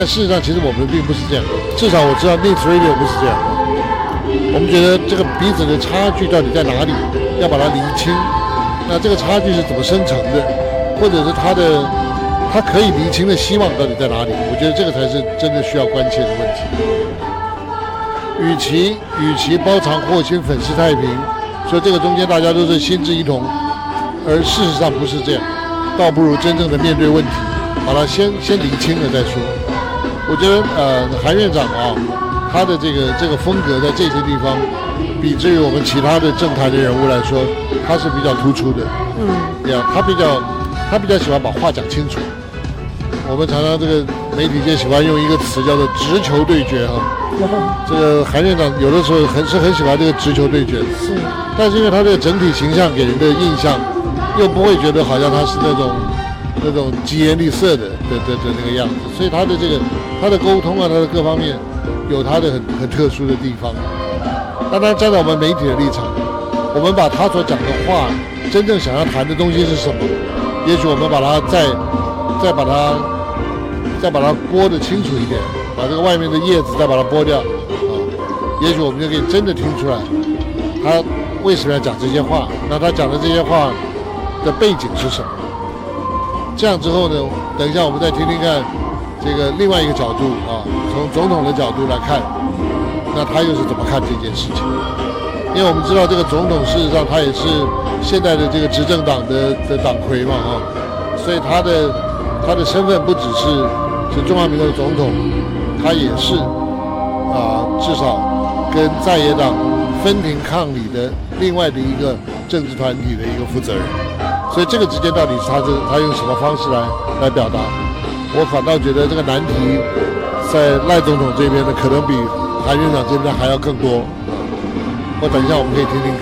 但事实上，其实我们并不是这样，至少我知道 News Radio 不是这样。我们觉得这个彼此的差距到底在哪里，要把它厘清。那这个差距是怎么生成的，或者是它可以厘清的希望到底在哪里？我觉得这个才是真的需要关切的问题。与其包藏祸心、粉饰太平，说这个中间大家都是心知一同，而事实上不是这样，倒不如真正的面对问题，把它先厘清了再说。我觉得韩院长啊，他的这个风格在这些地方，比之于我们其他的政坛的人物来说，他是比较突出的。他比较喜欢把话讲清楚。我们常常这个媒体界喜欢用一个词叫做直球对决哈。这个韩院长有的时候很喜欢这个直球对决， 是， 但是因为他这个整体形象给人的印象，又不会觉得好像他是那种疾言厉色的那个样子，所以他的沟通啊，他的各方面有他的很特殊的地方。那当然站在我们媒体的立场，我们把他所讲的话，真正想要谈的东西是什么，也许我们把它再把它剥得清楚一点，把这个外面的叶子再把它剥掉啊，也许我们就可以真的听出来他为什么要讲这些话，那他讲的这些话的背景是什么。这样之后呢，等一下我们再听听看这个另外一个角度啊，从总统的角度来看，那他又是怎么看这件事情。因为我们知道这个总统事实上他也是现在的这个执政党的党魁嘛啊，所以他的身份不只是中华民国的总统，他也是至少跟在野党分庭抗礼的另外的一个政治团体的一个负责人。所以这个之间到底是他用什么方式来表达？我反倒觉得这个难题在赖总统这边呢，可能比韩院长这边还要更多。我等一下我们可以听听看。